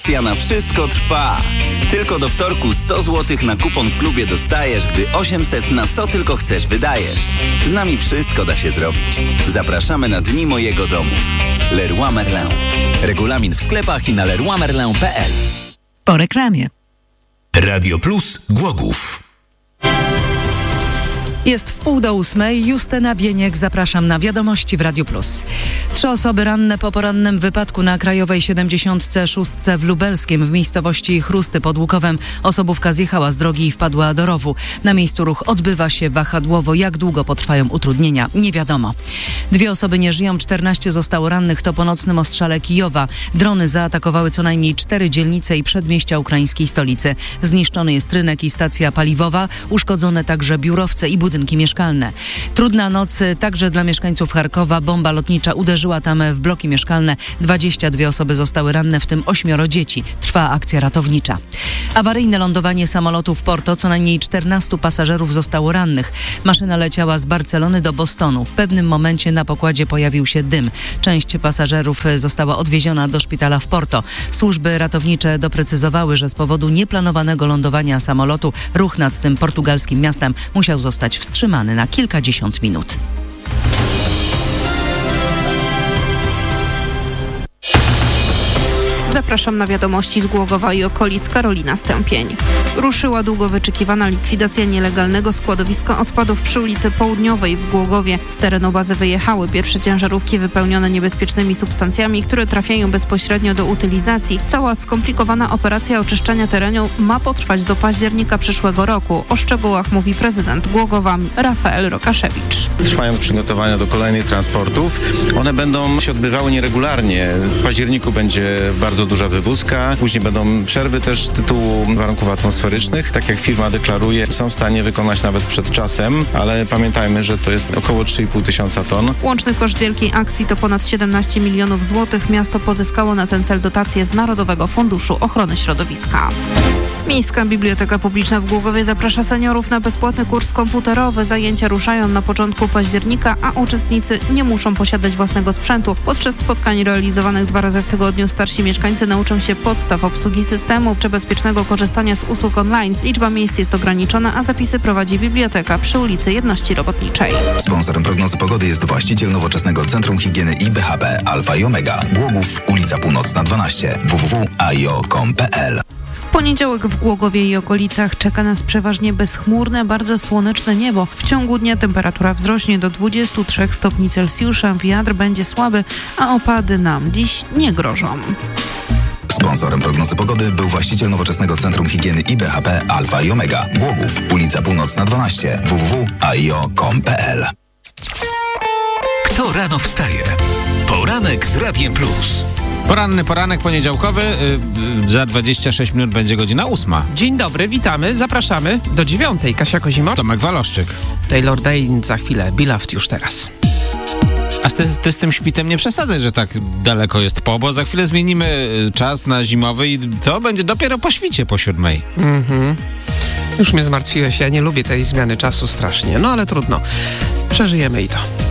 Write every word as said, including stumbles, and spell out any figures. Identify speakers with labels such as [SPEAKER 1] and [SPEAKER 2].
[SPEAKER 1] Akcja na wszystko trwa. Tylko do wtorku sto złotych na kupon w klubie dostajesz, gdy osiemset na co tylko chcesz wydajesz. Z nami wszystko da się zrobić. Zapraszamy na Dni Mojego Domu. Leroy Merlin. Regulamin w sklepach i na leroy merlin kropka p l.
[SPEAKER 2] Po reklamie.
[SPEAKER 3] Radio Plus Głogów.
[SPEAKER 2] Jest w pół do ósmej. Justyna Bieniek, zapraszam na wiadomości w Radiu Plus. Trzy osoby ranne po porannym wypadku na Krajowej siedemdziesiąt sześć w Lubelskiem w miejscowości Chrusty pod Łukowem. Osobówka zjechała z drogi i wpadła do rowu. Na miejscu ruch odbywa się wahadłowo. Jak długo potrwają utrudnienia? Nie wiadomo. Dwie osoby nie żyją, czternaście zostało rannych. To po nocnym ostrzale Kijowa. Drony zaatakowały co najmniej cztery dzielnice i przedmieścia ukraińskiej stolicy. Zniszczony jest rynek i stacja paliwowa. Uszkodzone także biurowce i budynki. budynki mieszkalne. Trudna noc także dla mieszkańców Charkowa. Bomba lotnicza uderzyła tam w bloki mieszkalne. dwadzieścia dwie osoby zostały ranne, w tym ośmioro dzieci. Trwa akcja ratownicza. Awaryjne lądowanie samolotu w Porto. Co najmniej czternastu pasażerów zostało rannych. Maszyna leciała z Barcelony do Bostonu. W pewnym momencie na pokładzie pojawił się dym. Część pasażerów została odwieziona do szpitala w Porto. Służby ratownicze doprecyzowały, że z powodu nieplanowanego lądowania samolotu ruch nad tym portugalskim miastem musiał zostać wstrzymany na kilkadziesiąt minut.
[SPEAKER 4] Zapraszam na wiadomości z Głogowa i okolic. Karolina Stępień. Ruszyła długo wyczekiwana likwidacja nielegalnego składowiska odpadów przy ulicy Południowej w Głogowie. Z terenu bazy wyjechały pierwsze ciężarówki wypełnione niebezpiecznymi substancjami, które trafiają bezpośrednio do utylizacji. Cała skomplikowana operacja oczyszczania terenu ma potrwać do października przyszłego roku. O szczegółach mówi prezydent Głogowa Rafael Rokaszewicz.
[SPEAKER 5] Trwają przygotowania do kolejnych transportów. One będą się odbywały nieregularnie. W październiku będzie bardzo duża wywózka. Później będą przerwy też z tytułu warunków atmosferycznych. Tak jak firma deklaruje, są w stanie wykonać nawet przed czasem, ale pamiętajmy, że to jest około trzy i pół tysiąca ton.
[SPEAKER 4] Łączny koszt wielkiej akcji to ponad siedemnaście milionów złotych. Miasto pozyskało na ten cel dotację z Narodowego Funduszu Ochrony Środowiska. Miejska Biblioteka Publiczna w Głogowie zaprasza seniorów na bezpłatny kurs komputerowy. Zajęcia ruszają na początku października, a uczestnicy nie muszą posiadać własnego sprzętu. Podczas spotkań realizowanych dwa razy w tygodniu starsi mieszkańcy nauczą się podstaw obsługi systemu czy bezpiecznego korzystania z usług online. Liczba miejsc jest ograniczona, a zapisy prowadzi biblioteka przy ulicy Jedności Robotniczej.
[SPEAKER 6] Sponsorem prognozy pogody jest właściciel nowoczesnego Centrum Higieny I B H P Alfa i Omega. Głogów, ulica Północna dwanaście, w w w kropka a i o kropka com kropka p l.
[SPEAKER 4] W poniedziałek w Głogowie i okolicach czeka nas przeważnie bezchmurne, bardzo słoneczne niebo. W ciągu dnia temperatura wzrośnie do dwudziestu trzech stopni Celsjusza, wiatr będzie słaby, a opady nam dziś nie grożą.
[SPEAKER 6] Sponsorem prognozy pogody był właściciel nowoczesnego Centrum Higieny I B H P Alfa i Omega. Głogów, ulica Północna dwanaście, w w w kropka a i o kropka com kropka p l.
[SPEAKER 3] Kto rano wstaje? Poranek z Radiem Plus.
[SPEAKER 7] Poranny poranek poniedziałkowy, yy, za dwadzieścia sześć minut będzie godzina ósma.
[SPEAKER 8] Dzień dobry, witamy, zapraszamy do dziewiątej. Kasia Kozimok,
[SPEAKER 7] Tomek Waloszczyk.
[SPEAKER 8] Taylor Dane za chwilę, Beloved już teraz.
[SPEAKER 7] A ty, ty z tym świtem nie przesadzaj, że tak daleko jest po, bo za chwilę zmienimy czas na zimowy i to będzie dopiero po świcie, po siódmej.
[SPEAKER 8] Mhm. Już mnie zmartwiłeś, ja nie lubię tej zmiany czasu strasznie, no ale trudno. Przeżyjemy i to.